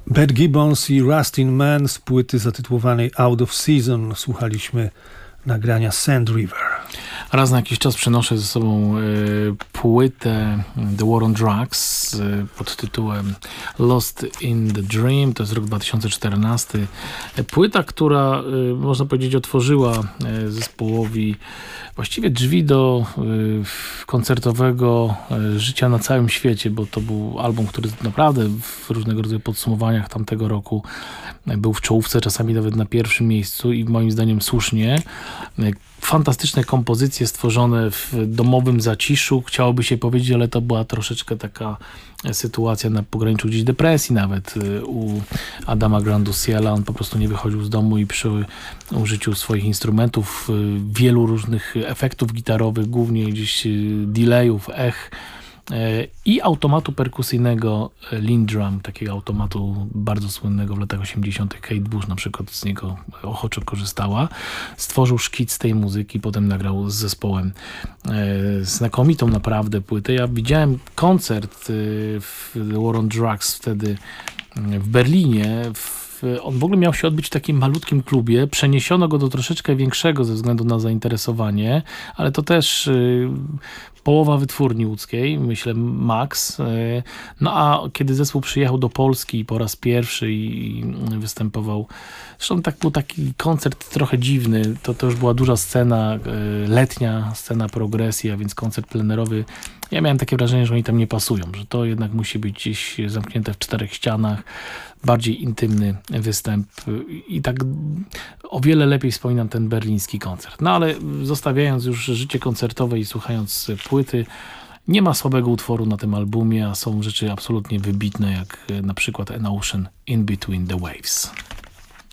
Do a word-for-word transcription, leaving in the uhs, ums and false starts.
Bad Gibbons i Rustin Man z płyty zatytułowanej Out of Season słuchaliśmy nagrania Sand River. Raz na jakiś czas przenoszę ze sobą y, płytę The War on Drugs y, pod tytułem Lost in the Dream, to jest rok dwa tysiące czternasty. Płyta, która y, można powiedzieć otworzyła y, zespołowi właściwie drzwi do y, koncertowego y, życia na całym świecie, bo to był album, który naprawdę w różnego rodzaju podsumowaniach tamtego roku y, był w czołówce, czasami nawet na pierwszym miejscu i moim zdaniem słusznie. Y, Fantastyczne kompozycje stworzone w domowym zaciszu, chciałoby się powiedzieć, ale to była troszeczkę taka sytuacja na pograniczu gdzieś depresji nawet u Adama Granduciela. On po prostu nie wychodził z domu i przy użyciu swoich instrumentów, wielu różnych efektów gitarowych, głównie gdzieś delayów, ech, i automatu perkusyjnego Lindrum, takiego automatu bardzo słynnego w latach osiemdziesiątych. Kate Bush na przykład z niego ochoczo korzystała. Stworzył szkic tej muzyki, potem nagrał z zespołem e, znakomitą naprawdę płytę. Ja widziałem koncert e, w The War on Drugs wtedy w Berlinie. W On w ogóle miał się odbyć w takim malutkim klubie. Przeniesiono go do troszeczkę większego ze względu na zainteresowanie, ale to też y, połowa wytwórni łódzkiej, myślę Max. Y, no a kiedy zespół przyjechał do Polski po raz pierwszy i, i występował, zresztą tak był taki koncert trochę dziwny, to, to już była duża scena, y, letnia scena progresji, a więc koncert plenerowy. Ja miałem takie wrażenie, że oni tam nie pasują, że to jednak musi być gdzieś zamknięte w czterech ścianach, bardziej intymny występ i tak o wiele lepiej wspominam ten berliński koncert. No ale zostawiając już życie koncertowe i słuchając płyty, nie ma słabego utworu na tym albumie, a są rzeczy absolutnie wybitne, jak na przykład An Ocean in Between the Waves.